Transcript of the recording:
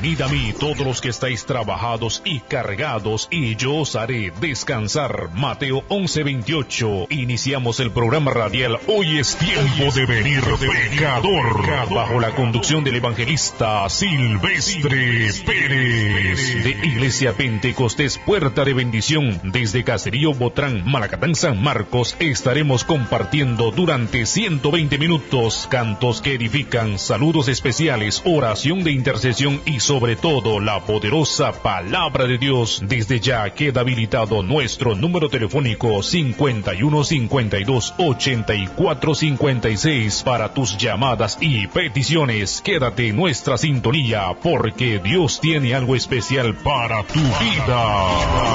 venid a mí todos los que estáis trabajados y cargados, y yo os haré descansar. Mateo 11:28. Iniciamos el programa radial Hoy es tiempo de venir, pecador, bajo la conducción del evangelista Silvestre Pérez, de Iglesia Pentecostés Puerta de Bendición. Desde Caserío Botrán, Malacatán, San Marcos, estaremos compartiendo durante 120 minutos cantos que edifican, saludos especiales, oración de intercesión y sobre todo la poderosa palabra de Dios. Desde ya queda habilitado nuestro número telefónico 5152-8456 para tus llamadas y peticiones. Quédate en nuestra sintonía porque Dios tiene algo especial para tu vida.